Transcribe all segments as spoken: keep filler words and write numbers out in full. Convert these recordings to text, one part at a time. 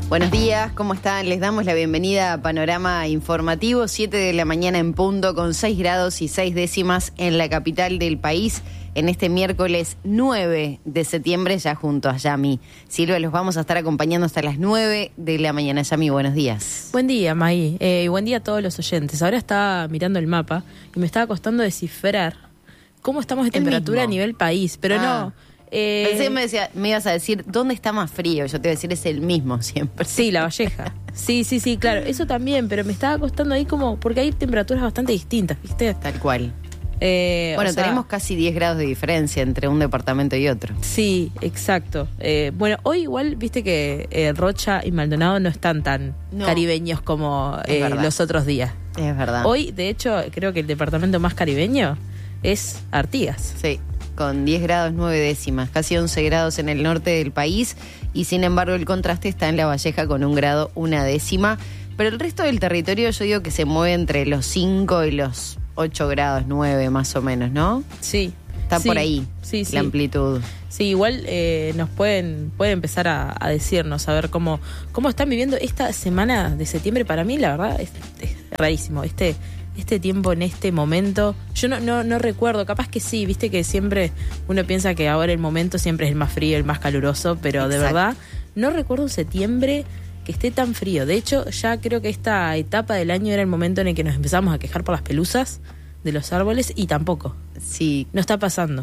Buenos días, ¿cómo están? Les damos la bienvenida a Panorama Informativo, siete de la mañana en punto, con seis grados y seis décimas en la capital del país, en este miércoles nueve de septiembre, ya junto a Yami Silva. Los vamos a estar acompañando hasta las nueve de la mañana. Yami, buenos días. Buen día, May, eh, y buen día a todos los oyentes. Ahora estaba mirando el mapa y me estaba costando descifrar cómo estamos de temperatura a nivel país, pero ah. no... Eh, Pensé que me, decía, me ibas a decir, ¿dónde está más frío? Yo te iba a decir, es el mismo siempre. Sí, La Valleja. Sí, sí, sí, claro. Eso también, pero me estaba costando ahí como... Porque hay temperaturas bastante distintas, ¿viste? Tal cual. Eh, bueno, o sea, tenemos casi diez grados de diferencia entre un departamento y otro. Sí, exacto. Eh, bueno, hoy igual, viste que eh, Rocha y Maldonado no están tan no. caribeños como eh, los otros días. Es verdad. Hoy, de hecho, creo que el departamento más caribeño es Artigas. Sí, con diez grados nueve décimas, casi once grados en el norte del país, y sin embargo el contraste está en La Valleja con un grado una décima, pero el resto del territorio yo digo que se mueve entre los cinco y los ocho grados, nueve más o menos, ¿no? Sí. Está sí, por ahí sí, la sí. amplitud. Sí, igual eh, nos pueden pueden empezar a, a decirnos, a ver cómo, cómo están viviendo esta semana de septiembre. Para mí, la verdad, es, es rarísimo. Este... Este tiempo en este momento, yo no, no, no recuerdo, capaz que sí, viste que siempre uno piensa que ahora el momento siempre es el más frío, el más caluroso, pero Exacto. de verdad no recuerdo un septiembre que esté tan frío. De hecho, ya creo que esta etapa del año era el momento en el que nos empezamos a quejar por las pelusas de los árboles y tampoco. Sí. No está pasando.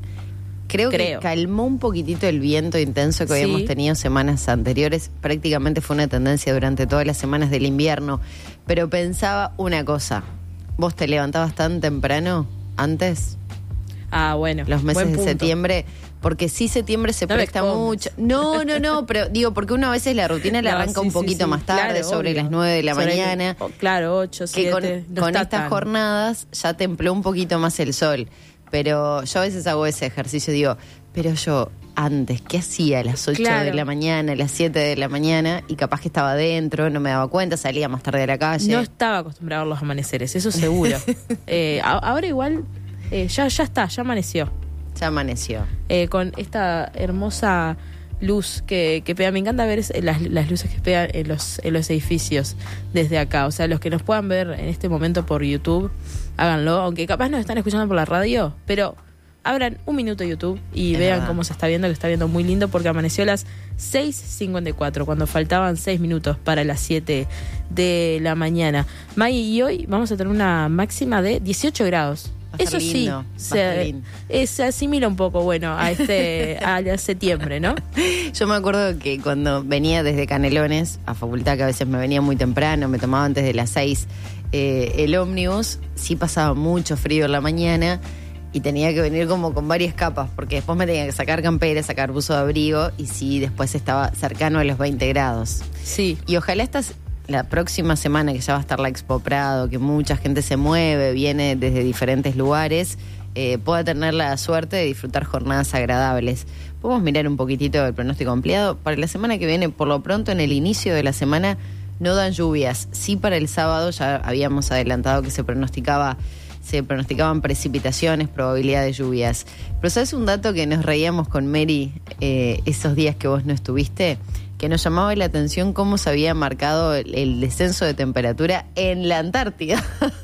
Creo, Creo. que calmó un poquitito el viento intenso que sí. habíamos tenido semanas anteriores. Prácticamente fue una tendencia durante todas las semanas del invierno. Pero pensaba una cosa. ¿Vos te levantabas tan temprano antes? Ah, bueno. Los meses buen de punto. septiembre. Porque sí, septiembre se no presta mucho. No, no, no, pero digo, porque uno a veces la rutina la no, arranca sí, un poquito sí, sí. más tarde, claro, sobre obvio. las nueve de la sobre mañana. El, oh, claro, ocho, siete. Que con, no con estas tan. jornadas ya templó un poquito más el sol. Pero yo a veces hago ese ejercicio, digo, pero yo antes, ¿qué hacía a las ocho claro. de la mañana, a las siete de la mañana? Y capaz que estaba adentro, no me daba cuenta, salía más tarde a la calle. No estaba acostumbrado a los amaneceres, eso seguro. eh, a, ahora igual, eh, ya, ya está, ya amaneció. Ya amaneció. Eh, con esta hermosa luz que, que pega. Me encanta ver las, las luces que pegan en los, en los edificios desde acá. O sea, los que nos puedan ver en este momento por YouTube, háganlo. Aunque capaz nos están escuchando por la radio, pero abran un minuto YouTube y es vean verdad. Cómo se está viendo, que está viendo muy lindo, porque amaneció a las seis cincuenta y cuatro, cuando faltaban seis minutos para las siete de la mañana. May, y hoy vamos a tener una máxima de dieciocho grados. Eso lindo, sí, se, eh, se asimila un poco, bueno, a este a septiembre, ¿no? Yo me acuerdo que cuando venía desde Canelones a facultad, que a veces me venía muy temprano, me tomaba antes de las seis eh, el ómnibus, sí pasaba mucho frío en la mañana y tenía que venir como con varias capas, porque después me tenía que sacar campera, sacar buzo de abrigo, y sí, después estaba cercano a los veinte grados. Sí. Y ojalá estas... La próxima semana, que ya va a estar la Expo Prado, que mucha gente se mueve, viene desde diferentes lugares, eh, pueda tener la suerte de disfrutar jornadas agradables. Podemos mirar un poquitito el pronóstico ampliado. Para la semana que viene, por lo pronto, en el inicio de la semana, no dan lluvias. Sí, para el sábado ya habíamos adelantado que se pronosticaba, se pronosticaban precipitaciones, probabilidad de lluvias. Pero ¿sabes un dato que nos reíamos con Mary eh, esos días que vos no estuviste? Que nos llamaba la atención cómo se había marcado el, el descenso de temperatura en la Antártida,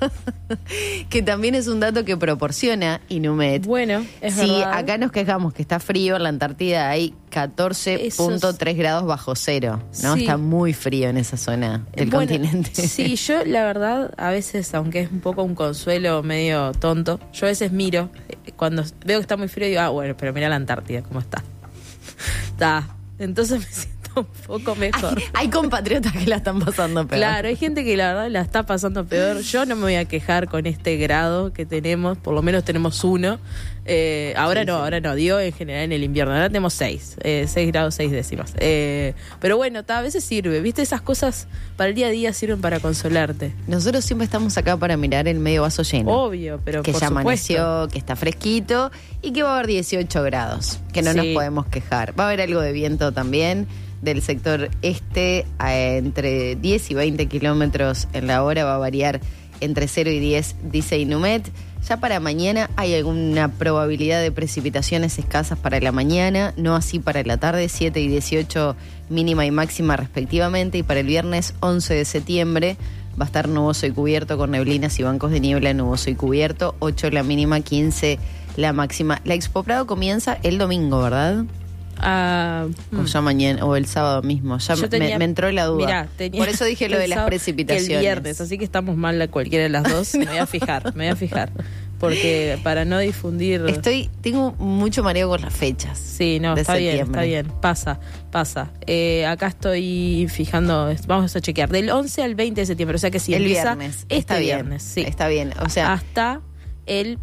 que también es un dato que proporciona Inumet. Bueno, es sí, verdad. Acá nos quejamos que está frío, en la Antártida hay catorce punto tres grados bajo cero, ¿no? Sí. Está muy frío en esa zona del bueno, continente. Sí, yo la verdad, a veces, aunque es un poco un consuelo medio tonto, yo a veces miro, cuando veo que está muy frío, digo, ah, bueno, pero mira la Antártida, ¿cómo está? Está. Entonces me siento un poco mejor. Hay, hay compatriotas que la están pasando peor. Claro, hay gente que la verdad la está pasando peor. Yo no me voy a quejar con este grado que tenemos, por lo menos tenemos uno. Eh, ahora sí, no, sí. ahora no, digo en general en el invierno. Ahora tenemos seis, eh, seis grados, seis décimas. Eh, pero bueno, ta, a veces sirve, ¿viste? Esas cosas para el día a día sirven para consolarte. Nosotros siempre estamos acá para mirar el medio vaso lleno. Obvio, pero que por ya supuesto. amaneció, que está fresquito y que va a haber dieciocho grados, que no sí. nos podemos quejar. Va a haber algo de viento también del sector este, eh, entre diez y veinte kilómetros en la hora, va a variar entre cero y diez, dice Inumet. Ya para mañana hay alguna probabilidad de precipitaciones escasas para la mañana, no así para la tarde, siete y dieciocho mínima y máxima respectivamente, y para el viernes once de septiembre va a estar nuboso y cubierto con neblinas y bancos de niebla, nuboso y cubierto, ocho la mínima, quince la máxima. La Expo Prado comienza el domingo, ¿verdad? Uh, o ya mañana, o el sábado mismo. Ya me, tenía, me entró la duda. Mirá, tenía por eso dije lo de las precipitaciones. Que el viernes, así que estamos mal a cualquiera de las dos. Me voy a fijar, me voy a fijar. Porque para no difundir... Estoy, tengo mucho mareo con las fechas. Sí, no, está septiembre. bien, está bien. Pasa, pasa. Eh, acá estoy fijando, vamos a chequear. Del once al veinte de septiembre, o sea que sí, el empieza viernes. Este está viernes, bien, sí. Está bien, o sea... Hasta el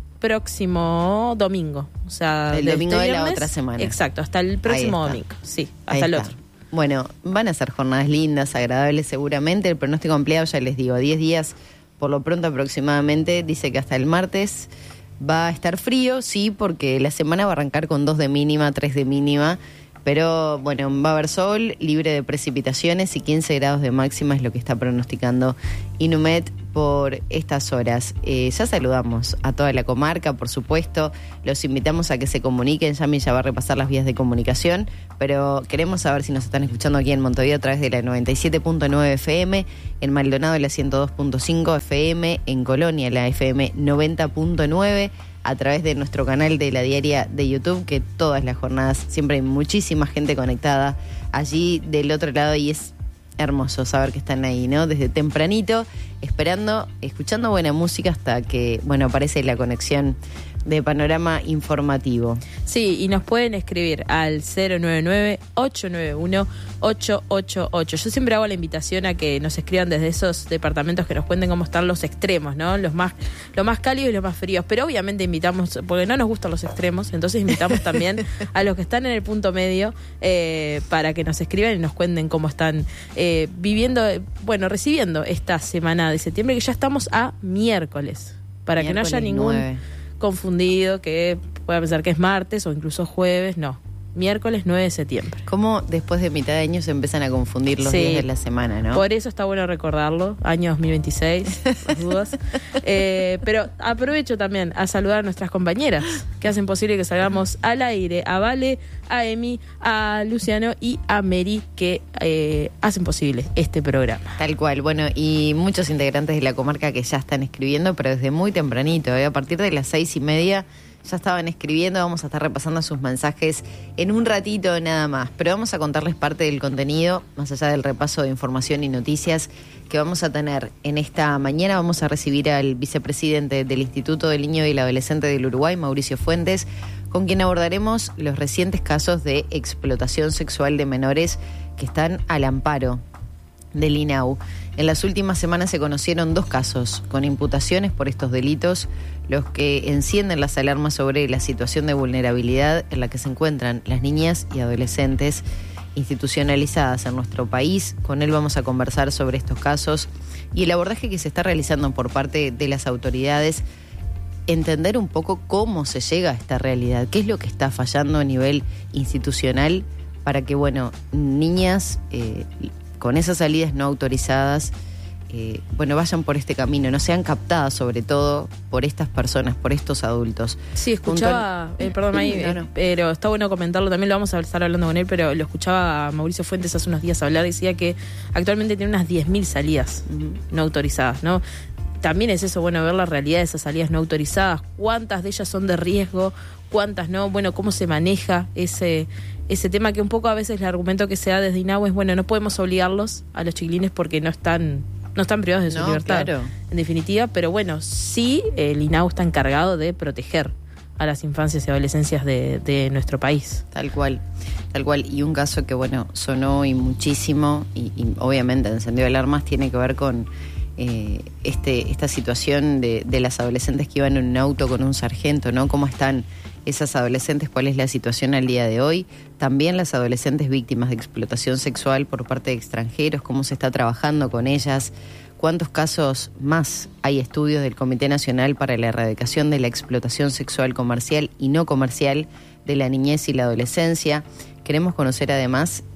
próximo domingo. O sea, el domingo este de viernes, la otra semana. Exacto, hasta el próximo domingo. Sí, hasta Ahí el está. otro. Bueno, van a ser jornadas lindas, agradables seguramente. El pronóstico ampliado, ya les digo, diez días por lo pronto aproximadamente. Dice que hasta el martes va a estar frío, sí, porque la semana va a arrancar con dos de mínima, tres de mínima. Pero bueno, va a haber sol, libre de precipitaciones y quince grados de máxima es lo que está pronosticando Inumet por estas horas. Eh, ya saludamos a toda la comarca, por supuesto. Los invitamos a que se comuniquen. Yami ya va a repasar las vías de comunicación, pero queremos saber si nos están escuchando aquí en Montevideo a través de la noventa y siete punto nueve F M, en Maldonado la ciento dos punto cinco F M, en Colonia la F M noventa punto nueve, a través de nuestro canal de La Diaria de YouTube, que todas las jornadas siempre hay muchísima gente conectada allí del otro lado y es hermoso saber que están ahí, ¿no? Desde tempranito, esperando, escuchando buena música hasta que, bueno, aparece la conexión de Panorama Informativo. Sí, y nos pueden escribir al cero nueve nueve, ocho nueve uno, ocho ocho ocho. Yo siempre hago la invitación a que nos escriban desde esos departamentos que nos cuenten cómo están los extremos, ¿no? Los más, los más cálidos y los más fríos. Pero obviamente invitamos, porque no nos gustan los extremos, entonces invitamos también a los que están en el punto medio eh, para que nos escriban y nos cuenten cómo están eh, viviendo, bueno, recibiendo esta semana de septiembre, que ya estamos a miércoles, para miércoles que no haya ningún... nueve. Confundido, que pueda pensar que es martes o incluso jueves, no. Miércoles nueve de septiembre. ¿Cómo después de mitad de año se empiezan a confundir los sí, días de la semana, no? Por eso está bueno recordarlo, año dos mil veintiséis, las dudas. Eh, pero aprovecho también a saludar a nuestras compañeras que hacen posible que salgamos al aire, a Vale, a Emi, a Luciano y a Mary, que eh, hacen posible este programa. Tal cual, bueno, y muchos integrantes de la comarca que ya están escribiendo, pero desde muy tempranito, ¿eh? A partir de las seis y media ya estaban escribiendo. Vamos a estar repasando sus mensajes en un ratito nada más, pero vamos a contarles parte del contenido, más allá del repaso de información y noticias que vamos a tener en esta mañana. Vamos a recibir al vicepresidente del Instituto del Niño y el Adolescente del Uruguay, Mauricio Fuentes, con quien abordaremos los recientes casos de explotación sexual de menores que están al amparo del I N A U. En las últimas semanas se conocieron dos casos con imputaciones por estos delitos, los que encienden las alarmas sobre la situación de vulnerabilidad en la que se encuentran las niñas y adolescentes institucionalizadas en nuestro país. Con él vamos a conversar sobre estos casos y el abordaje que se está realizando por parte de las autoridades, entender un poco cómo se llega a esta realidad, qué es lo que está fallando a nivel institucional para que, bueno, niñas eh, con esas salidas no autorizadas, eh, bueno, vayan por este camino, no sean captadas sobre todo por estas personas, por estos adultos. Sí, escuchaba, Junto... eh, perdón, ahí, no, no. pero está bueno comentarlo, también lo vamos a estar hablando con él, pero lo escuchaba a Mauricio Fuentes hace unos días hablar, decía que actualmente tiene unas diez mil salidas uh-huh. no autorizadas, ¿no? También es eso, bueno, ver la realidad de esas salidas no autorizadas, cuántas de ellas son de riesgo, cuántas no, bueno, cómo se maneja ese ese tema, que un poco a veces el argumento que se da desde I N A U es, bueno, no podemos obligarlos a los chiquilines porque no están no están privados de su no, libertad, claro. en definitiva, pero bueno, sí el I N A U está encargado de proteger a las infancias y adolescencias de, de nuestro país. Tal cual, tal cual. Y un caso que, bueno, sonó y muchísimo, y, y obviamente encendió alarmas, tiene que ver con eh, este esta situación de, de las adolescentes que iban en un auto con un sargento, ¿no? ¿Cómo están esas adolescentes? ¿Cuál es la situación al día de hoy? También las adolescentes víctimas de explotación sexual por parte de extranjeros, ¿cómo se está trabajando con ellas? ¿Cuántos casos más hay? Estudios del Comité Nacional para la Erradicación de la Explotación Sexual Comercial y No Comercial de la Niñez y la Adolescencia. Queremos conocer además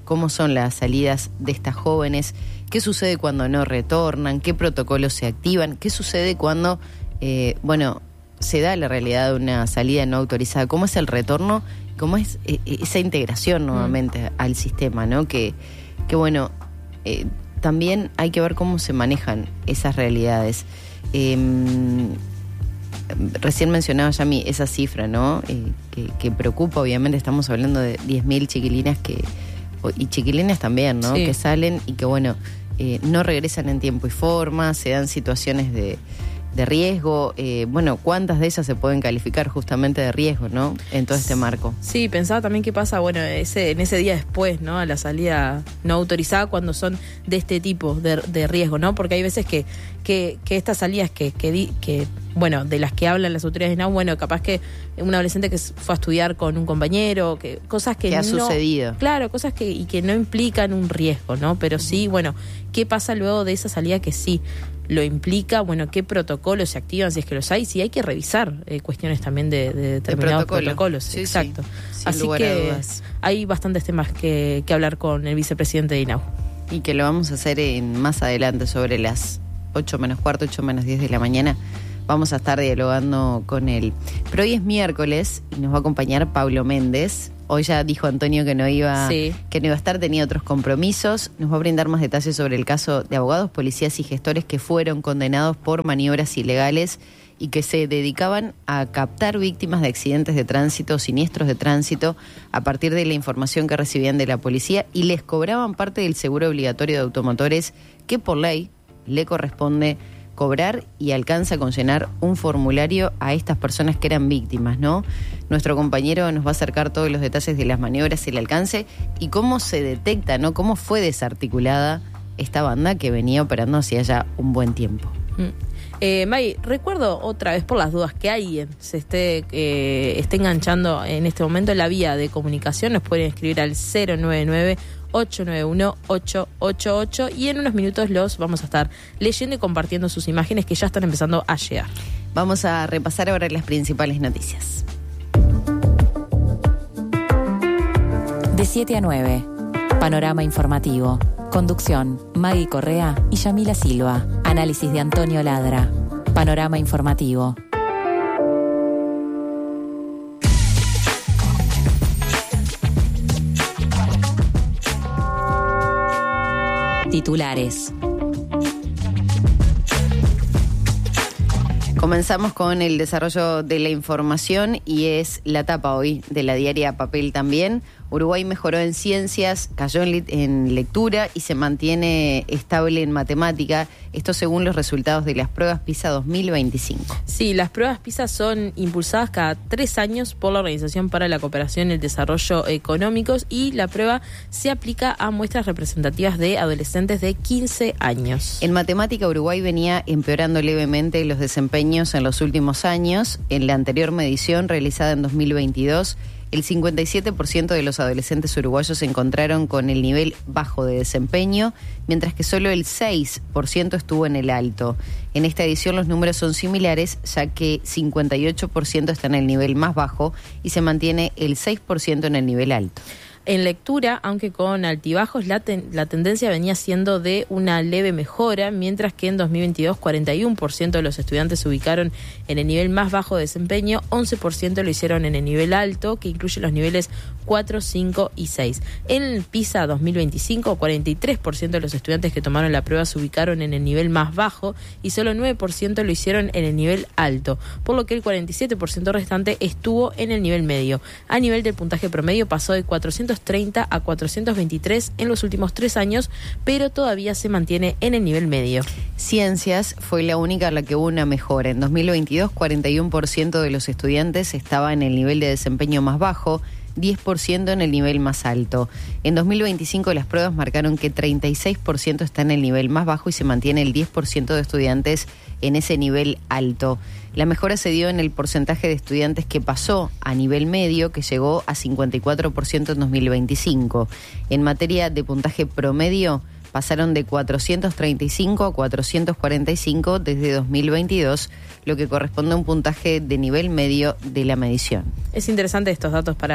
cómo son las salidas de estas jóvenes, qué sucede cuando no retornan, qué protocolos se activan, qué sucede cuando, eh, bueno, se da la realidad de una salida no autorizada, cómo es el retorno, cómo es eh, esa integración nuevamente mm. al sistema, ¿no? Que, que bueno, eh, también hay que ver cómo se manejan esas realidades. Eh, Recién mencionaba ya mi, esa cifra, ¿no? Eh, que, que preocupa, obviamente estamos hablando de diez mil chiquilinas que, y chiquilinas también, ¿no? Sí. Que salen y que, bueno, eh, no regresan en tiempo y forma, se dan situaciones de, de riesgo. Eh, bueno, ¿cuántas de ellas se pueden calificar justamente de riesgo, ¿no? En todo este marco. Sí, pensaba también qué pasa, bueno, ese, en ese día después, ¿no? A la salida no autorizada cuando son de este tipo de, de riesgo, ¿no? Porque hay veces que, que, que estas salidas que, que, di, que bueno, de las que hablan las autoridades de I N A U, bueno, capaz que un adolescente que fue a estudiar con un compañero, que cosas que, que no... ha sucedido. Claro, cosas que, y que no implican un riesgo, ¿no? Pero sí, bueno, ¿qué pasa luego de esa salida que sí lo implica? Bueno, ¿qué protocolos se activan si es que los hay? Sí, hay que revisar eh, cuestiones también de, de determinados de protocolo. protocolos. Sí, exacto. Sí, así que hay bastantes temas que, que hablar con el vicepresidente de I N A U. Y que lo vamos a hacer en, más adelante, sobre las ocho menos cuarto, ocho menos diez de la mañana. Vamos a estar dialogando con él. Pero hoy es miércoles y nos va a acompañar Pablo Méndez. Hoy ya dijo Antonio que no iba, sí. que no iba a estar, tenía otros compromisos. Nos va a brindar más detalles sobre el caso de abogados, policías y gestores que fueron condenados por maniobras ilegales y que se dedicaban a captar víctimas de accidentes de tránsito, siniestros de tránsito, a partir de la información que recibían de la policía, y les cobraban parte del seguro obligatorio de automotores que por ley le corresponde cobrar, y alcanza con llenar un formulario a estas personas que eran víctimas, ¿no? Nuestro compañero nos va a acercar todos los detalles de las maniobras y el alcance y cómo se detecta, ¿no? Cómo fue desarticulada esta banda que venía operando hacía ya un buen tiempo. Mm. Eh, May, recuerdo otra vez por las dudas que alguien se esté, eh, esté enganchando en este momento la vía de comunicación. Nos pueden escribir al cero nueve nueve, ocho nueve uno, ocho ocho ocho y en unos minutos los vamos a estar leyendo y compartiendo sus imágenes que ya están empezando a llegar. Vamos a repasar ahora las principales noticias. De siete a nueve, Panorama Informativo. Conducción, Maggie Correa y Yamila Silva. Análisis de Antonio Ladra. Panorama Informativo. Titulares. Comenzamos con el desarrollo de la información y es la tapa hoy de la diaria Papel también. Uruguay mejoró en ciencias, cayó en, en lectura y se mantiene estable en matemática. Esto según los resultados de las pruebas PISA dos mil veinticinco. Sí, las pruebas PISA son impulsadas cada tres años por la Organización para la Cooperación y el Desarrollo Económicos y la prueba se aplica a muestras representativas de adolescentes de quince años. En matemática, Uruguay venía empeorando levemente los desempeños en los últimos años. En la anterior medición realizada en dos mil veintidós, el cincuenta y siete por ciento de los adolescentes uruguayos se encontraron con el nivel bajo de desempeño, mientras que solo el seis por ciento estuvo en el alto. En esta edición los números son similares, ya que cincuenta y ocho por ciento está en el nivel más bajo y se mantiene el seis por ciento en el nivel alto. En lectura, aunque con altibajos, la, ten, la tendencia venía siendo de una leve mejora, mientras que en dos mil veintidós cuarenta y uno por ciento de los estudiantes se ubicaron en el nivel más bajo de desempeño, once por ciento lo hicieron en el nivel alto, que incluye los niveles cuatro, cinco y seis. En el PISA dos mil veinticinco, cuarenta y tres por ciento de los estudiantes que tomaron la prueba se ubicaron en el nivel más bajo y solo nueve por ciento lo hicieron en el nivel alto, por lo que el cuarenta y siete por ciento restante estuvo en el nivel medio. A nivel del puntaje promedio pasó de cuatrocientos treinta a cuatrocientos veintitrés en los últimos tres años, pero todavía se mantiene en el nivel medio. Ciencias fue la única en la que hubo una mejora. En dos mil veintidós, cuarenta y uno por ciento de los estudiantes estaba en el nivel de desempeño más bajo, diez por ciento en el nivel más alto. En dos mil veinticinco las pruebas marcaron que treinta y seis por ciento está en el nivel más bajo y se mantiene el diez por ciento de estudiantes en ese nivel alto. La mejora se dio en el porcentaje de estudiantes que pasó a nivel medio, que llegó a cincuenta y cuatro por ciento en dos mil veinticinco. En materia de puntaje promedio, pasaron de cuatrocientos treinta y cinco a cuatrocientos cuarenta y cinco desde dos mil veintidós, lo que corresponde a un puntaje de nivel medio de la medición. Es interesante estos datos para, sí.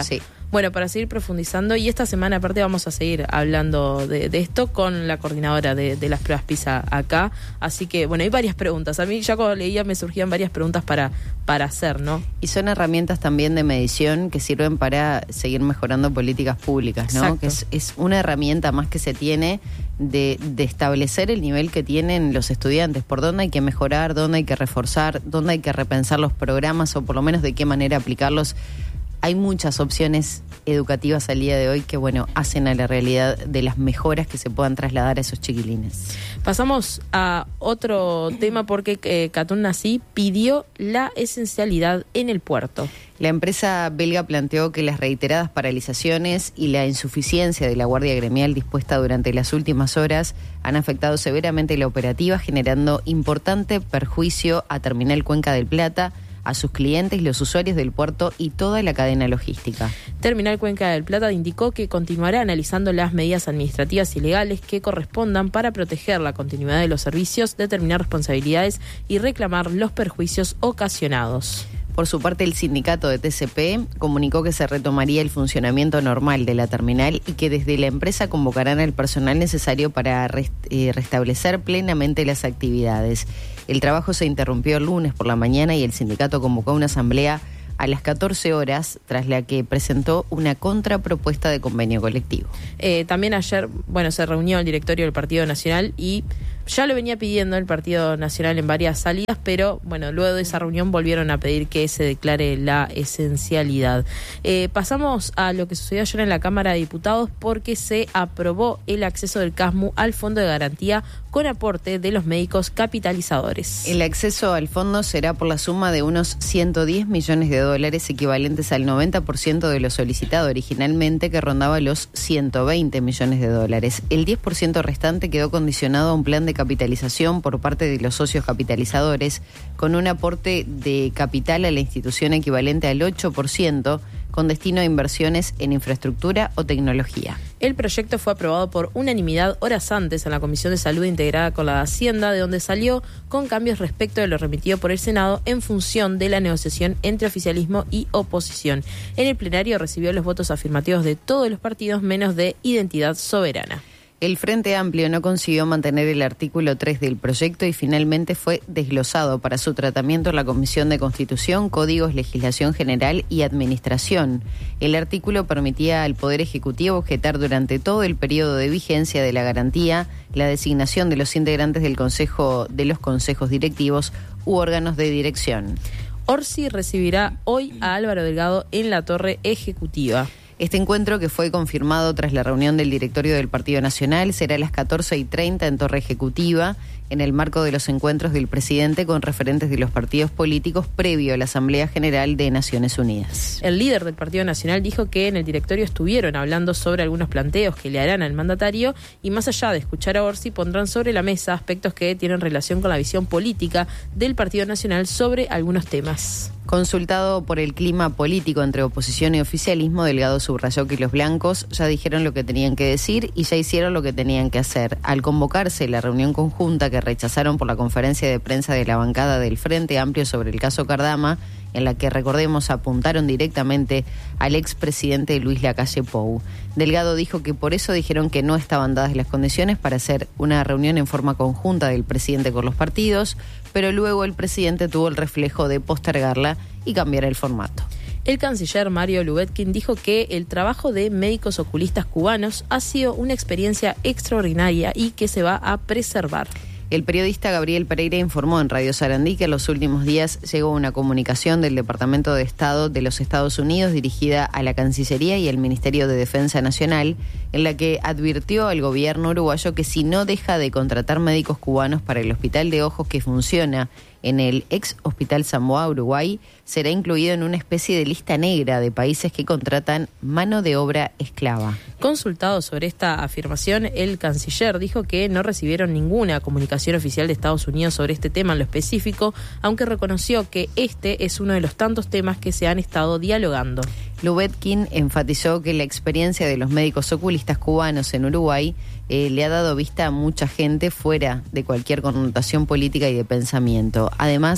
Bueno, para seguir profundizando, y esta semana aparte vamos a seguir hablando de, de esto con la coordinadora de, de las pruebas PISA acá, así que bueno, hay varias preguntas. A mí ya cuando leía me surgían varias preguntas para, para hacer, ¿no? Y son herramientas también de medición que sirven para seguir mejorando políticas públicas, ¿no? Exacto. Que es, es una herramienta más que se tiene de, de establecer el nivel que tienen los estudiantes, por dónde hay que mejorar, dónde hay que reforzar, dónde hay que repensar los programas o por lo menos de qué manera aplicarlos. Hay muchas opciones educativas al día de hoy que, bueno, hacen a la realidad de las mejoras que se puedan trasladar a esos chiquilines. Pasamos a otro tema porque eh, Katun Nací pidió la esencialidad en el puerto. La empresa belga planteó que las reiteradas paralizaciones y la insuficiencia de la guardia gremial dispuesta durante las últimas horas han afectado severamente la operativa, generando importante perjuicio a Terminal Cuenca del Plata, a sus clientes, los usuarios del puerto y toda la cadena logística. Terminal Cuenca del Plata indicó que continuará analizando las medidas administrativas y legales que correspondan para proteger la continuidad de los servicios, determinar responsabilidades y reclamar los perjuicios ocasionados. Por su parte, el sindicato de T C P comunicó que se retomaría el funcionamiento normal de la terminal y que desde la empresa convocarán al personal necesario para rest- eh, restablecer plenamente las actividades. El trabajo se interrumpió el lunes por la mañana y el sindicato convocó una asamblea a las catorce horas, tras la que presentó una contrapropuesta de convenio colectivo. Eh, también ayer, bueno, se reunió el directorio del Partido Nacional y ya lo venía pidiendo el Partido Nacional en varias salidas, pero bueno, luego de esa reunión volvieron a pedir que se declare la esencialidad. Eh, pasamos a lo que sucedió ayer en la Cámara de Diputados porque se aprobó el acceso del CASMU al Fondo de Garantía con aporte de los médicos capitalizadores. El acceso al fondo será por la suma de unos ciento diez millones de dólares, equivalentes al noventa por ciento de lo solicitado originalmente, que rondaba los ciento veinte millones de dólares. El diez por ciento restante quedó condicionado a un plan de capitalización por parte de los socios capitalizadores, con un aporte de capital a la institución equivalente al ocho por ciento, con destino a inversiones en infraestructura o tecnología. El proyecto fue aprobado por unanimidad horas antes en la Comisión de Salud integrada con la de Hacienda, de donde salió con cambios respecto de lo remitido por el Senado en función de la negociación entre oficialismo y oposición. En el plenario recibió los votos afirmativos de todos los partidos menos de Identidad Soberana. El Frente Amplio no consiguió mantener el artículo tres del proyecto y finalmente fue desglosado para su tratamiento en la Comisión de Constitución, Códigos, Legislación General y Administración. El artículo permitía al Poder Ejecutivo objetar durante todo el periodo de vigencia de la garantía la designación de los integrantes del Consejo, de los consejos directivos u órganos de dirección. Orsi recibirá hoy a Álvaro Delgado en la Torre Ejecutiva. Este encuentro, que fue confirmado tras la reunión del directorio del Partido Nacional, será a las catorce y treinta en Torre Ejecutiva, en el marco de los encuentros del presidente con referentes de los partidos políticos previo a la Asamblea General de Naciones Unidas. El líder del Partido Nacional dijo que en el directorio estuvieron hablando sobre algunos planteos que le harán al mandatario y, más allá de escuchar a Orsi, pondrán sobre la mesa aspectos que tienen relación con la visión política del Partido Nacional sobre algunos temas. Consultado por el clima político entre oposición y oficialismo, Delgado subrayó que los blancos ya dijeron lo que tenían que decir y ya hicieron lo que tenían que hacer. Al convocarse la reunión conjunta que rechazaron por la conferencia de prensa de la bancada del Frente Amplio sobre el caso Cardama, en la que, recordemos, apuntaron directamente al expresidente Luis Lacalle Pou. Delgado dijo que por eso dijeron que no estaban dadas las condiciones para hacer una reunión en forma conjunta del presidente con los partidos, pero luego el presidente tuvo el reflejo de postergarla y cambiar el formato. El canciller Mario Lubetkin dijo que el trabajo de médicos oculistas cubanos ha sido una experiencia extraordinaria y que se va a preservar. El periodista Gabriel Pereira informó en Radio Sarandí que en los últimos días llegó una comunicación del Departamento de Estado de los Estados Unidos dirigida a la Cancillería y al Ministerio de Defensa Nacional, en la que advirtió al gobierno uruguayo que si no deja de contratar médicos cubanos para el Hospital de Ojos que funciona en el ex Hospital Zamboa, Uruguay, será incluido en una especie de lista negra de países que contratan mano de obra esclava. Consultado sobre esta afirmación, el canciller dijo que no recibieron ninguna comunicación oficial de Estados Unidos sobre este tema en lo específico, aunque reconoció que este es uno de los tantos temas que se han estado dialogando. Lubetkin enfatizó que la experiencia de los médicos oculistas cubanos en Uruguay eh, le ha dado vista a mucha gente fuera de cualquier connotación política y de pensamiento. Además,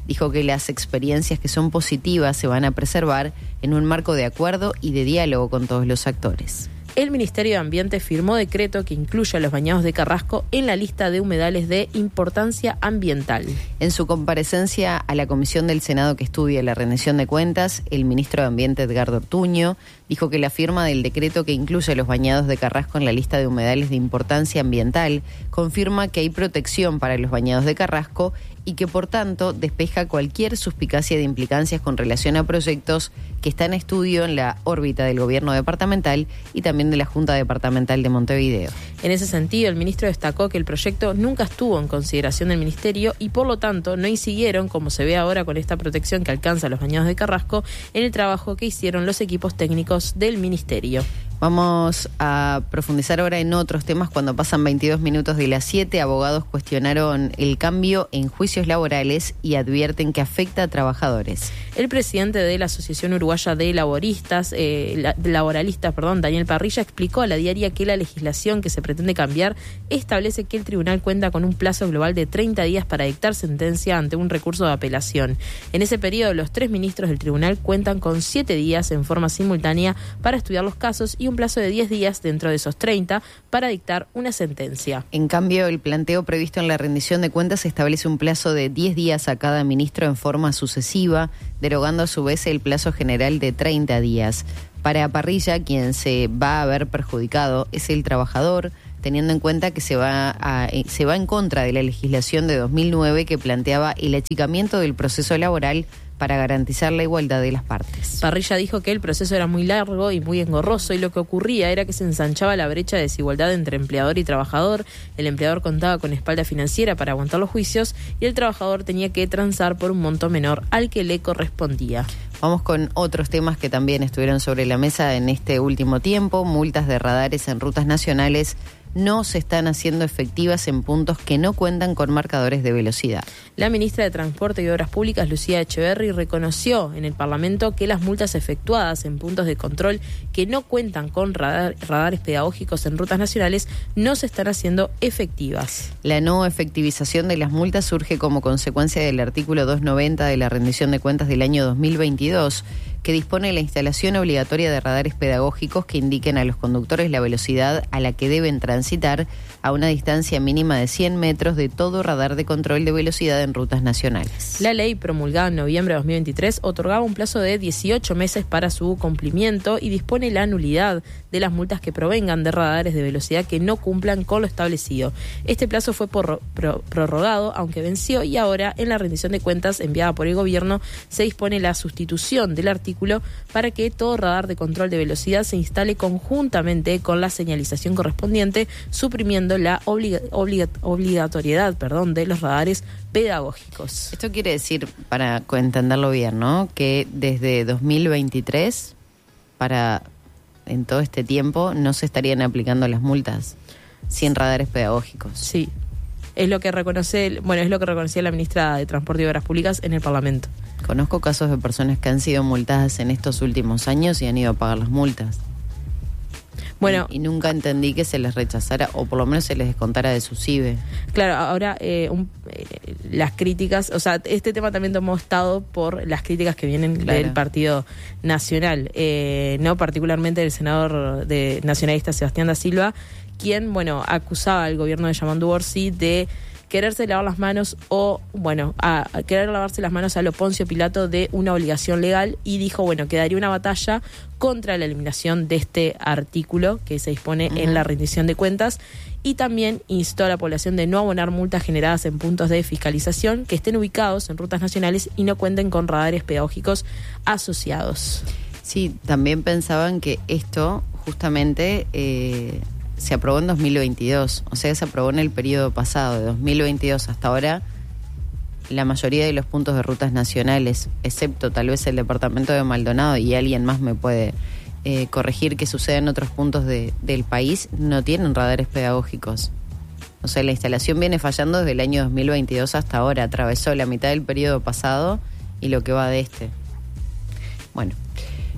Dijo que las experiencias que son positivas se van a preservar en un marco de acuerdo y de diálogo con todos los actores. El Ministerio de Ambiente firmó decreto que incluye a los bañados de Carrasco en la lista de humedales de importancia ambiental. En su comparecencia a la comisión del Senado que estudia la rendición de cuentas, el ministro de Ambiente, Edgardo Ortuño, dijo que la firma del decreto que incluye a los bañados de Carrasco en la lista de humedales de importancia ambiental confirma que hay protección para los bañados de Carrasco y que, por tanto, despeja cualquier suspicacia de implicancias con relación a proyectos que están en estudio en la órbita del gobierno departamental y también de la Junta Departamental de Montevideo. En ese sentido, el ministro destacó que el proyecto nunca estuvo en consideración del ministerio y, por lo tanto, no incidieron, como se ve ahora con esta protección que alcanza a los bañados de Carrasco, en el trabajo que hicieron los equipos técnicos del ministerio. Vamos a profundizar ahora en otros temas. Cuando pasan veintidós minutos de las siete, abogados cuestionaron el cambio en juicios laborales y advierten que afecta a trabajadores. El presidente de la Asociación Uruguaya de Laboristas, eh, la, Laboralistas, perdón, Daniel Parrilla, explicó a la diaria que la legislación que se pretende cambiar establece que el tribunal cuenta con un plazo global de treinta días para dictar sentencia ante un recurso de apelación. En ese periodo, los tres ministros del tribunal cuentan con siete días en forma simultánea para estudiar los casos y un plazo de diez días dentro de esos treinta para dictar una sentencia. En cambio, el planteo previsto en la rendición de cuentas establece un plazo de diez días a cada ministro en forma sucesiva, derogando a su vez el plazo general de treinta días. Para Parrilla, quien se va a ver perjudicado es el trabajador, teniendo en cuenta que se va, a, se va en contra de la legislación de dos mil nueve que planteaba el achicamiento del proceso laboral para garantizar la igualdad de las partes. Parrilla dijo que el proceso era muy largo y muy engorroso y lo que ocurría era que se ensanchaba la brecha de desigualdad entre empleador y trabajador. El empleador contaba con espalda financiera para aguantar los juicios y el trabajador tenía que transar por un monto menor al que le correspondía. Vamos con otros temas que también estuvieron sobre la mesa en este último tiempo. Multas de radares en rutas nacionales no se están haciendo efectivas en puntos que no cuentan con marcadores de velocidad. La ministra de Transporte y Obras Públicas, Lucía Echeverri, reconoció en el Parlamento que las multas efectuadas en puntos de control que no cuentan con radar, radares pedagógicos en rutas nacionales no se están haciendo efectivas. La no efectivización de las multas surge como consecuencia del artículo doscientos noventa de la rendición de cuentas del año dos mil veintidós, que dispone la instalación obligatoria de radares pedagógicos que indiquen a los conductores la velocidad a la que deben transitar a una distancia mínima de cien metros de todo radar de control de velocidad en rutas nacionales. La ley, promulgada en noviembre de dos mil veintitrés, otorgaba un plazo de dieciocho meses para su cumplimiento y dispone la nulidad de las multas que provengan de radares de velocidad que no cumplan con lo establecido. Este plazo fue por, pro, prorrogado, aunque venció, y ahora en la rendición de cuentas enviada por el gobierno se dispone la sustitución del artículo para que todo radar de control de velocidad se instale conjuntamente con la señalización correspondiente, suprimiendo la obliga, obliga, obligatoriedad perdón, de los radares pedagógicos. Esto quiere decir, para entenderlo bien, ¿no?, que desde dos mil veintitrés, para en todo este tiempo, no se estarían aplicando las multas sin radares pedagógicos. Sí, es lo que reconoce, bueno, es lo que reconocía la ministra de Transporte y Obras Públicas en el Parlamento. Conozco casos de personas que han sido multadas en estos últimos años y han ido a pagar las multas. Bueno, y, y nunca entendí que se les rechazara o por lo menos se les descontara de su C I B E. Claro, ahora eh, un, eh, las críticas, o sea, este tema también tomó estado por las críticas que vienen claro. del Partido Nacional, eh, no particularmente del senador de nacionalista Sebastián da Silva, quien, bueno, acusaba al gobierno de Yamandu Orsi de quererse lavar las manos o, bueno, a, a querer lavarse las manos a lo Poncio Pilato de una obligación legal y dijo, bueno, que daría una batalla contra la eliminación de este artículo que se dispone uh-huh. en la rendición de cuentas y también instó a la población de no abonar multas generadas en puntos de fiscalización que estén ubicados en rutas nacionales y no cuenten con radares pedagógicos asociados. Sí, también pensaban que esto justamente... Eh... se aprobó en dos mil veintidós, o sea, se aprobó en el periodo pasado, de dos mil veintidós hasta ahora, la mayoría de los puntos de rutas nacionales, excepto tal vez el departamento de Maldonado, y alguien más me puede eh, corregir que suceda en otros puntos de, del país, no tienen radares pedagógicos. O sea, la instalación viene fallando desde el año dos mil veintidós hasta ahora, atravesó la mitad del periodo pasado y lo que va de este. Bueno.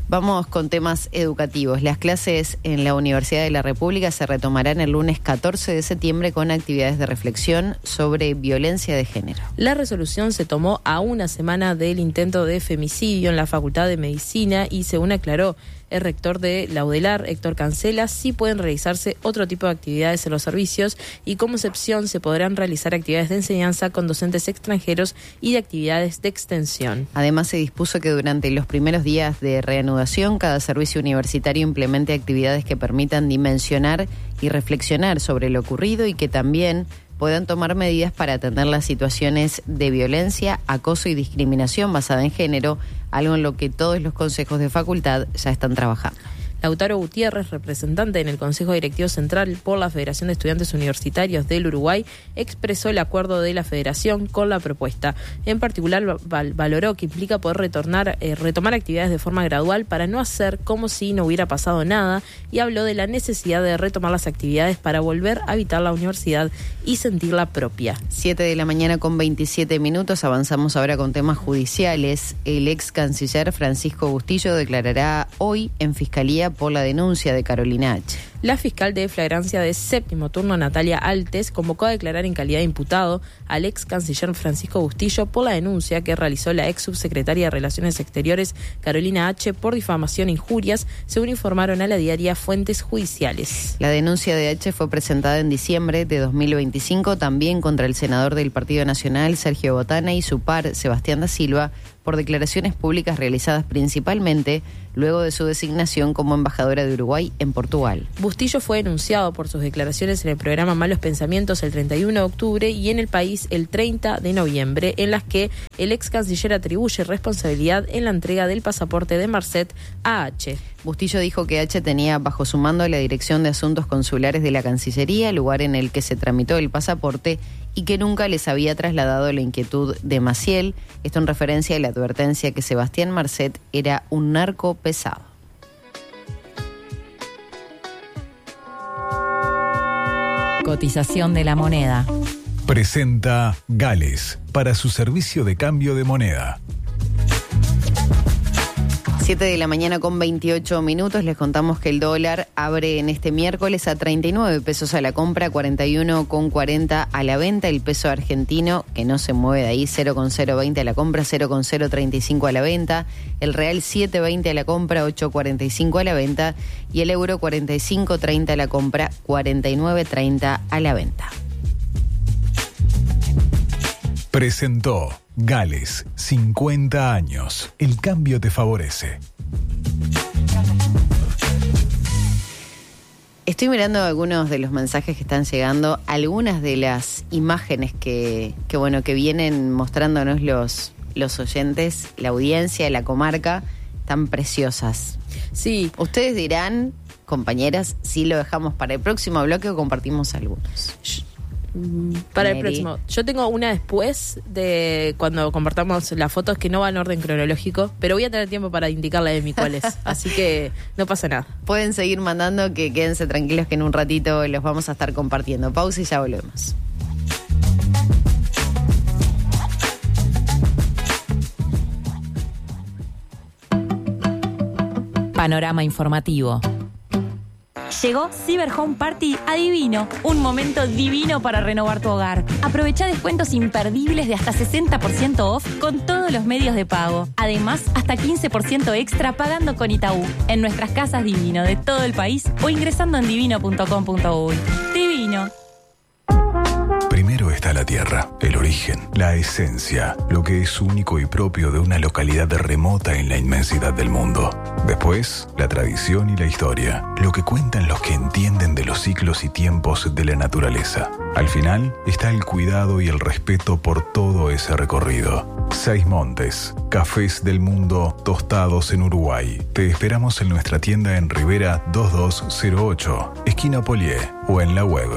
Vamos con temas educativos. Las clases en la Universidad de la República se retomarán el lunes catorce de septiembre con actividades de reflexión sobre violencia de género. La resolución se tomó a una semana del intento de femicidio en la Facultad de Medicina y, según aclaró el rector de la UDELAR, Héctor Cancela, sí pueden realizarse otro tipo de actividades en los servicios y, como excepción, se podrán realizar actividades de enseñanza con docentes extranjeros y de actividades de extensión. Además, se dispuso que durante los primeros días de reanudación, cada servicio universitario implemente actividades que permitan dimensionar y reflexionar sobre lo ocurrido y que también puedan tomar medidas para atender las situaciones de violencia, acoso y discriminación basada en género, algo en lo que todos los consejos de facultad ya están trabajando. Lautaro Gutiérrez, representante en el Consejo Directivo Central por la Federación de Estudiantes Universitarios del Uruguay, expresó el acuerdo de la Federación con la propuesta. En particular, val- valoró que implica poder retornar, eh, retomar actividades de forma gradual para no hacer como si no hubiera pasado nada, y habló de la necesidad de retomar las actividades para volver a habitar la universidad y sentirla propia. siete de la mañana con veintisiete minutos, avanzamos ahora con temas judiciales. El ex canciller Francisco Bustillo declarará hoy en Fiscalía por la denuncia de Carolina H. La fiscal de flagrancia de séptimo turno, Natalia Altes, convocó a declarar en calidad de imputado al ex canciller Francisco Bustillo por la denuncia que realizó la ex subsecretaria de Relaciones Exteriores, Carolina H., por difamación e injurias, según informaron a la diaria fuentes judiciales. La denuncia de H. fue presentada en diciembre de dos mil veinticinco también contra el senador del Partido Nacional, Sergio Botana, y su par, Sebastián da Silva, por declaraciones públicas realizadas principalmente luego de su designación como embajadora de Uruguay en Portugal. Bustillo fue denunciado por sus declaraciones en el programa Malos Pensamientos el treinta y uno de octubre y en El País el treinta de noviembre, en las que el ex canciller atribuye responsabilidad en la entrega del pasaporte de Marcet a H. Bustillo dijo que H. tenía bajo su mando la Dirección de Asuntos Consulares de la Cancillería, lugar en el que se tramitó el pasaporte, y que nunca les había trasladado la inquietud de Maciel, esto en referencia a la advertencia que Sebastián Marcet era un narco pesado. Cotización de la moneda. Presenta Gales para su servicio de cambio de moneda. siete de la mañana con veintiocho minutos, les contamos que el dólar abre en este miércoles a treinta y nueve pesos a la compra, cuarenta y uno con cuarenta a la venta. El peso argentino, que no se mueve de ahí, cero con cero veinte a la compra, cero con cero treinta y cinco a la venta. El real siete veinte a la compra, ocho cuarenta y cinco a la venta. Y el euro cuarenta y cinco treinta a la compra, cuarenta y nueve treinta a la venta. Presentó Gales, cincuenta años. El cambio te favorece. Estoy mirando algunos de los mensajes que están llegando, algunas de las imágenes que, que bueno, que vienen mostrándonos los, los oyentes, la audiencia, la comarca, tan preciosas. Sí. Ustedes dirán, compañeras, si lo dejamos para el próximo bloque o compartimos algunos. Para Mary. el próximo. Yo tengo una después de cuando compartamos las fotos que no va en orden cronológico, pero voy a tener tiempo para indicarle a Emi cuál es. Así que no pasa nada. Pueden seguir mandando, que quédense tranquilos que en un ratito los vamos a estar compartiendo. Pausa y ya volvemos. Panorama informativo. Llegó Cyber Home Party a Divino, un momento divino para renovar tu hogar. Aprovecha descuentos imperdibles de hasta sesenta por ciento off con todos los medios de pago. Además, hasta quince por ciento extra pagando con Itaú en nuestras casas Divino de todo el país o ingresando en divino punto com punto uy. Divino. Primero está la tierra, el origen, la esencia, lo que es único y propio de una localidad remota en la inmensidad del mundo. Después, la tradición y la historia, lo que cuentan los que entienden de los ciclos y tiempos de la naturaleza. Al final, está el cuidado y el respeto por todo ese recorrido. Seis Montes, cafés del mundo tostados en Uruguay. Te esperamos en nuestra tienda en Rivera dos dos cero ocho, esquina Polié, o en la web.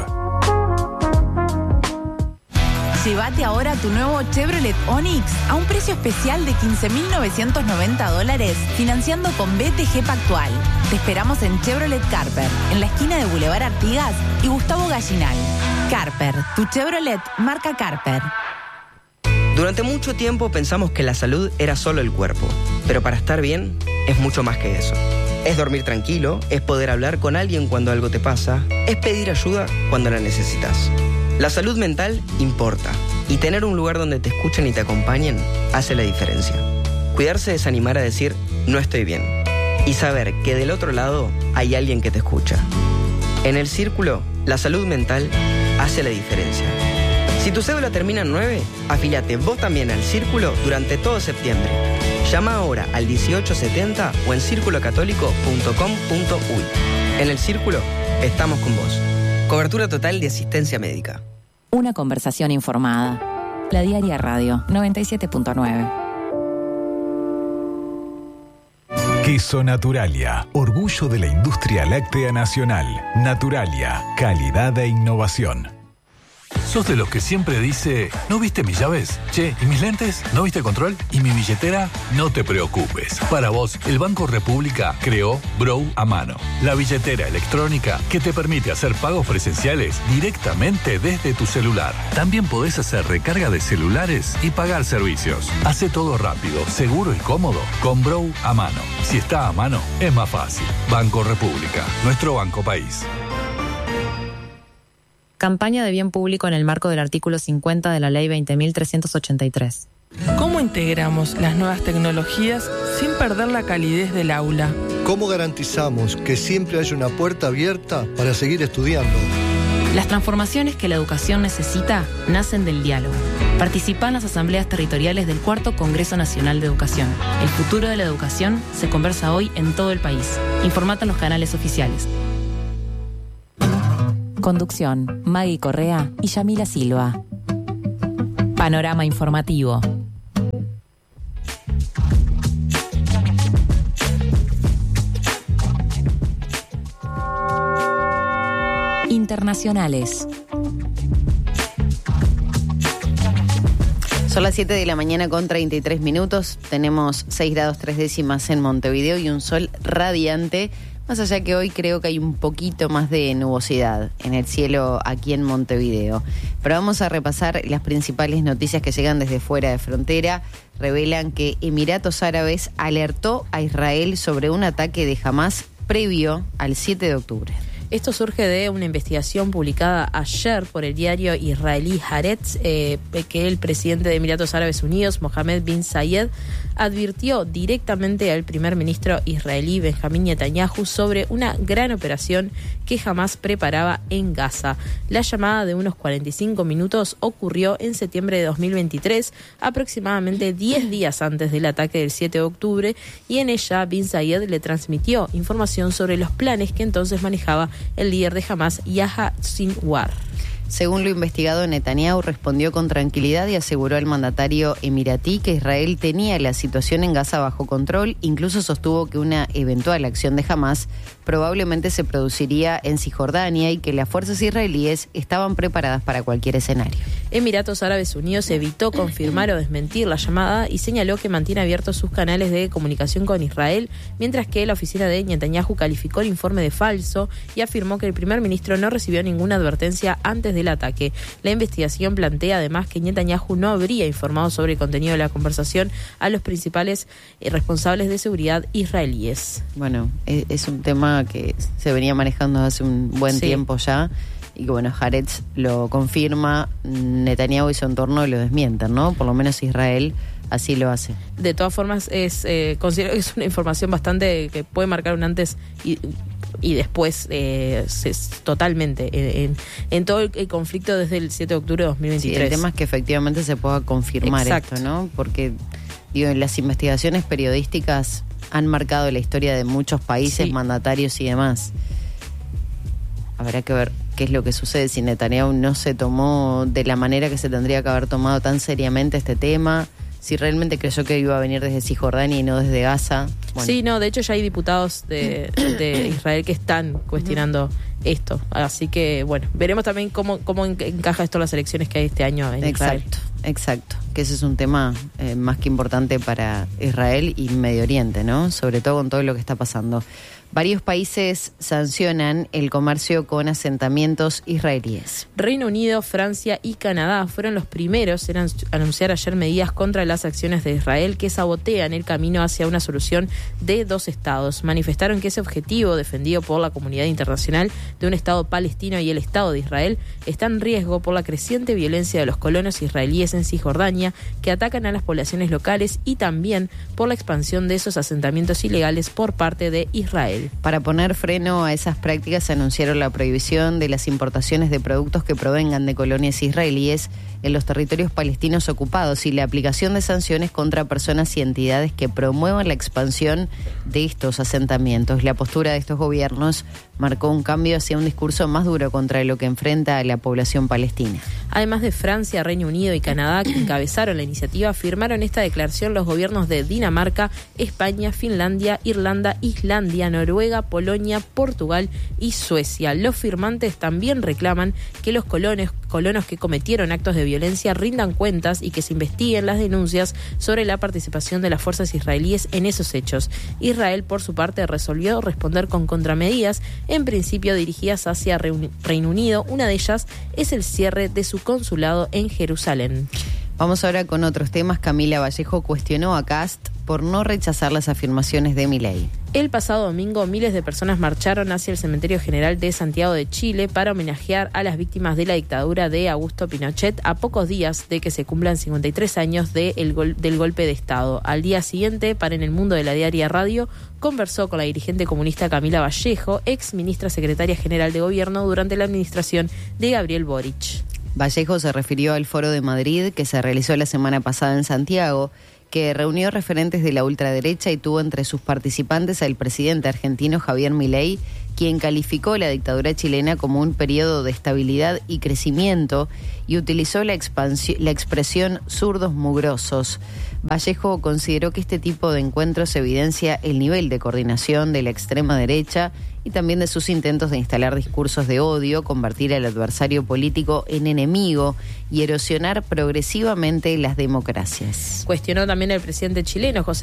Llévate ahora tu nuevo Chevrolet Onix a un precio especial de quince mil novecientos noventa dólares, financiando con B T G Pactual. Te esperamos en Chevrolet Carper, en la esquina de Boulevard Artigas y Gustavo Gallinal. Carper, tu Chevrolet marca Carper. Durante mucho tiempo pensamos que la salud era solo el cuerpo. Pero para estar bien, es mucho más que eso. Es dormir tranquilo, es poder hablar con alguien cuando algo te pasa, es pedir ayuda cuando la necesitas. La salud mental importa, y tener un lugar donde te escuchen y te acompañen hace la diferencia. Cuidarse es animar a decir, no estoy bien, y saber que del otro lado hay alguien que te escucha. En el Círculo, la salud mental hace la diferencia. Si tu cédula termina en nueve, afíliate vos también al Círculo durante todo septiembre. Llama ahora al dieciocho setenta o en círculo católico punto com punto uy. En el Círculo, estamos con vos. Cobertura total de asistencia médica. Una conversación informada. La Diaria Radio noventa y siete punto nueve. Queso Naturalia, orgullo de la industria láctea nacional. Naturalia, calidad e innovación. ¿Sos de los que siempre dice, ¿no viste mis llaves? Che, ¿y mis lentes? ¿No viste control? ¿Y mi billetera? No te preocupes. Para vos, el Banco República creó Brow a mano, la billetera electrónica que te permite hacer pagos presenciales directamente desde tu celular. También podés hacer recarga de celulares y pagar servicios. Hace todo rápido, seguro y cómodo con Brow a mano. Si está a mano, es más fácil. Banco República, nuestro banco país. Campaña de bien público en el marco del artículo cincuenta de la Ley veinte mil trescientos ochenta y tres. ¿Cómo integramos las nuevas tecnologías sin perder la calidez del aula? ¿Cómo garantizamos que siempre haya una puerta abierta para seguir estudiando? Las transformaciones que la educación necesita nacen del diálogo. Participa en las asambleas territoriales del Cuarto Congreso Nacional de Educación. El futuro de la educación se conversa hoy en todo el país. Informate en los canales oficiales. Conducción, Maggie Correa y Yamila Silva. Panorama informativo. Internacionales. Son las siete de la mañana con treinta y tres minutos. Tenemos seis grados tres décimas en Montevideo y un sol radiante. Más allá que hoy creo que hay un poquito más de nubosidad en el cielo aquí en Montevideo. Pero vamos a repasar las principales noticias que llegan desde fuera de frontera. Revelan que Emiratos Árabes alertó a Israel sobre un ataque de Hamás previo al siete de octubre. Esto surge de una investigación publicada ayer por el diario israelí Haaretz, eh, que el presidente de Emiratos Árabes Unidos, Mohammed bin Zayed, advirtió directamente al primer ministro israelí Benjamín Netanyahu sobre una gran operación que jamás preparaba en Gaza. La llamada de unos cuarenta y cinco minutos ocurrió en septiembre de dos mil veintitrés, aproximadamente diez días antes del ataque del siete de octubre, y en ella bin Zayed le transmitió información sobre los planes que entonces manejaba el líder de Hamás, Yahya Sinwar. Según lo investigado, Netanyahu respondió con tranquilidad y aseguró al mandatario emiratí que Israel tenía la situación en Gaza bajo control. Incluso sostuvo que una eventual acción de Hamás probablemente se produciría en Cisjordania y que las fuerzas israelíes estaban preparadas para cualquier escenario. Emiratos Árabes Unidos evitó confirmar o desmentir la llamada y señaló que mantiene abiertos sus canales de comunicación con Israel, mientras que la oficina de Netanyahu calificó el informe de falso y afirmó que el primer ministro no recibió ninguna advertencia antes del ataque. La investigación plantea además que Netanyahu no habría informado sobre el contenido de la conversación a los principales eh, responsables de seguridad israelíes. Bueno, es, es un tema que se venía manejando hace un buen sí. tiempo ya. Y que bueno, Haaretz lo confirma, Netanyahu y su entorno lo desmienten, ¿no? Por lo menos Israel así lo hace. De todas formas, es eh, considero que es una información bastante que puede marcar un antes y, y después eh, es, totalmente en, en todo el, el conflicto desde el siete de octubre de dos mil veintitrés. Sí, el tema es que efectivamente se pueda confirmar Exacto. esto, ¿no? Porque digo, las investigaciones periodísticas han marcado la historia de muchos países, sí. mandatarios y demás. Habrá que ver qué es lo que sucede si Netanyahu no se tomó de la manera que se tendría que haber tomado tan seriamente este tema, si realmente creyó que iba a venir desde Cisjordania y no desde Gaza. Bueno. Sí, no, de hecho ya hay diputados de, de Israel que están cuestionando uh-huh. esto, así que bueno, veremos también cómo, cómo encaja esto en las elecciones que hay este año en Israel. Exacto, exacto, que ese es un tema eh, más que importante para Israel y Medio Oriente, ¿no? Sobre todo con todo lo que está pasando. Varios países sancionan el comercio con asentamientos israelíes. Reino Unido, Francia y Canadá fueron los primeros en anunciar ayer medidas contra las acciones de Israel que sabotean el camino hacia una solución de dos estados. Manifestaron que ese objetivo, defendido por la comunidad internacional de un Estado palestino y el Estado de Israel, está en riesgo por la creciente violencia de los colonos israelíes en Cisjordania, que atacan a las poblaciones locales, y también por la expansión de esos asentamientos ilegales por parte de Israel. Para poner freno a esas prácticas, anunciaron la prohibición de las importaciones de productos que provengan de colonias israelíes en los territorios palestinos ocupados y la aplicación de sanciones contra personas y entidades que promuevan la expansión de estos asentamientos. La postura de estos gobiernos marcó un cambio hacia un discurso más duro contra lo que enfrenta a la población palestina. Además de Francia, Reino Unido y Canadá, que encabezaron la iniciativa, firmaron esta declaración los gobiernos de Dinamarca, España, Finlandia, Irlanda, Islandia, Noruega, Polonia, Portugal y Suecia. Los firmantes también reclaman que los colonos, colonos que cometieron actos de violencia rindan cuentas y que se investiguen las denuncias sobre la participación de las fuerzas israelíes en esos hechos. Israel, por su parte, resolvió responder con contramedidas, en principio dirigidas hacia Reino Unido. Una de ellas es el cierre de su consulado en Jerusalén. Vamos ahora con otros temas. Camila Vallejo cuestionó a Kast por no rechazar las afirmaciones de Milei. El pasado domingo, miles de personas marcharon hacia el Cementerio General de Santiago de Chile para homenajear a las víctimas de la dictadura de Augusto Pinochet a pocos días de que se cumplan cincuenta y tres años de el gol, del golpe de Estado. Al día siguiente, para En el Mundo de la Diaria Radio, conversó con la dirigente comunista Camila Vallejo, ex ministra secretaria general de Gobierno durante la administración de Gabriel Boric. Vallejo se refirió al Foro de Madrid que se realizó la semana pasada en Santiago, que reunió referentes de la ultraderecha y tuvo entre sus participantes al presidente argentino Javier Milei, quien calificó la dictadura chilena como un periodo de estabilidad y crecimiento y utilizó la, expansión, la expresión zurdos mugrosos. Vallejo consideró que este tipo de encuentros evidencia el nivel de coordinación de la extrema derecha y también de sus intentos de instalar discursos de odio, convertir al adversario político en enemigo y erosionar progresivamente las democracias. Cuestionó también el presidente chileno, José